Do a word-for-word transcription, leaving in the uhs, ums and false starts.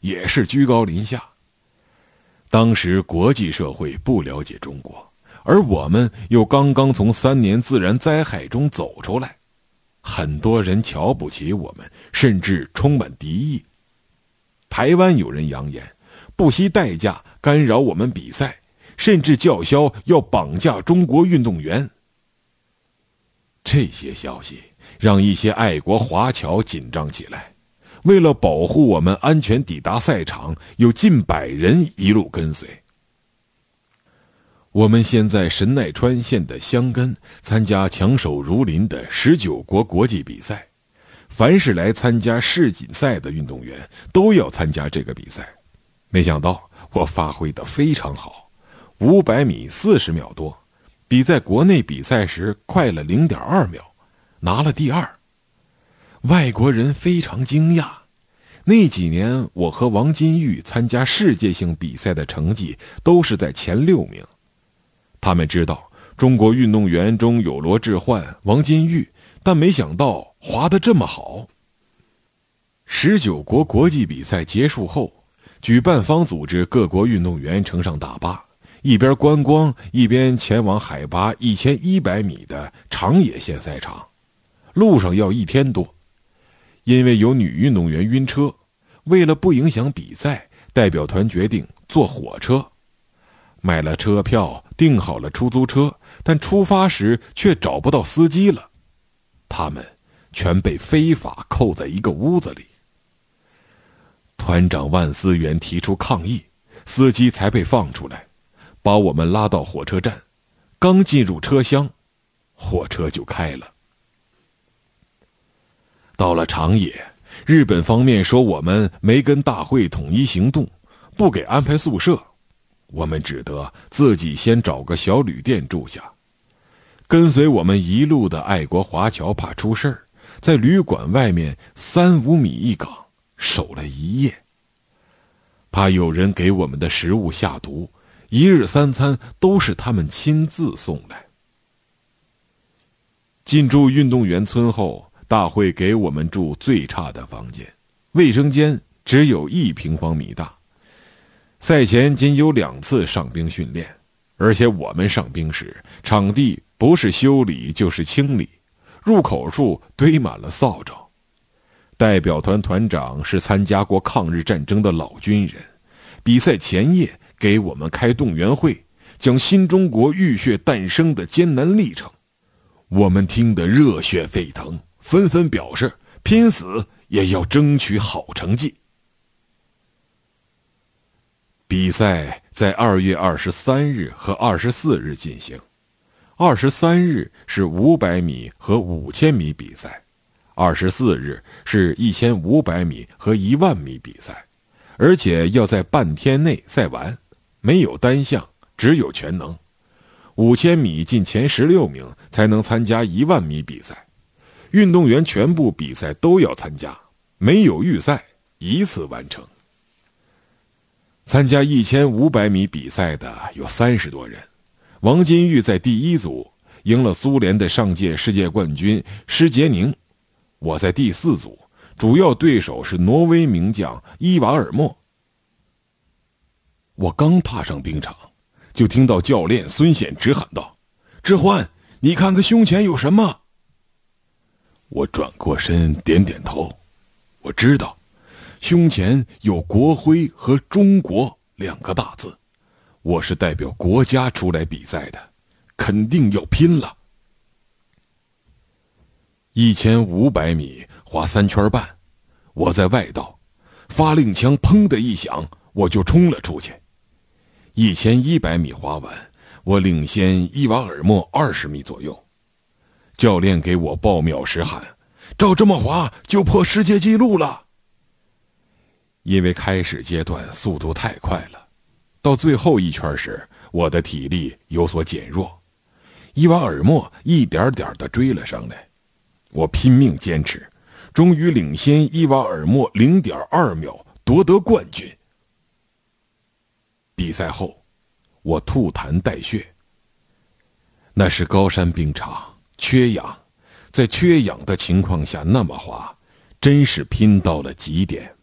也是居高临下。当时国际社会不了解中国，而我们又刚刚从三年自然灾害中走出来，很多人瞧不起我们，甚至充满敌意。台湾有人扬言不惜代价干扰我们比赛，甚至叫嚣要绑架中国运动员。这些消息让一些爱国华侨紧张起来，为了保护我们安全抵达赛场，有近百人一路跟随。我们先在神奈川县的箱根参加强手如林的十九国国际比赛，凡是来参加世锦赛的运动员都要参加这个比赛。没想到我发挥得非常好，五百米四十秒多，比在国内比赛时快了 零点二秒，拿了第二。外国人非常惊讶，那几年我和王金玉参加世界性比赛的成绩都是在前六名。他们知道中国运动员中有罗致焕、王金玉，但没想到滑得这么好。十九国国际比赛结束后，举办方组织各国运动员乘上大巴，一边观光一边前往海拔一千一百米的长野县赛场，路上要一天多。因为有女运动员晕车，为了不影响比赛，代表团决定坐火车。买了车票，订好了出租车，但出发时却找不到司机了。他们全被非法扣在一个屋子里。团长万思源提出抗议，司机才被放出来，把我们拉到火车站。刚进入车厢，火车就开了。到了长野，日本方面说我们没跟大会统一行动，不给安排宿舍，我们只得自己先找个小旅店住下。跟随我们一路的爱国华侨怕出事儿，在旅馆外面三五米一岗守了一夜，怕有人给我们的食物下毒，一日三餐都是他们亲自送来。进驻运动员村后，大会给我们住最差的房间，卫生间只有一平方米大。赛前仅有两次上冰训练，而且我们上冰时，场地不是修理就是清理，入口处堆满了扫帚。代表团团长是参加过抗日战争的老军人，比赛前夜给我们开动员会，讲新中国浴血诞生的艰难历程。我们听得热血沸腾，纷纷表示拼死也要争取好成绩。比赛在二月二十三日和二十四日进行。二十三日是五百米和五千米比赛，二十四日是一千五百米和一万米比赛，而且要在半天内赛完，没有单项，只有全能。五千米进前十六名才能参加一万米比赛。运动员全部比赛都要参加，没有预赛，一次完成。参加一千五百米比赛的有三十多人，王金玉在第一组，赢了苏联的上届世界冠军施杰宁。我在第四组，主要对手是挪威名将伊瓦尔莫。我刚踏上冰场，就听到教练孙显直喊道：“志焕，你看看胸前有什么？”我转过身点点头，我知道胸前有国徽和中国两个大字，我是代表国家出来比赛的，肯定要拼了。一千五百米滑三圈半，我在外道，发令枪砰的一响，我就冲了出去。一千一百米滑完，我领先伊瓦尔莫二十米左右。教练给我报秒时喊：“照这么滑就破世界纪录了。”因为开始阶段速度太快了，到最后一圈时，我的体力有所减弱。伊瓦尔莫一点点地追了上来，我拼命坚持，终于领先伊瓦尔莫 零点二秒夺得冠军。比赛后，我吐痰带血。那是高山冰场，缺氧，在缺氧的情况下那么滑，真是拼到了极点。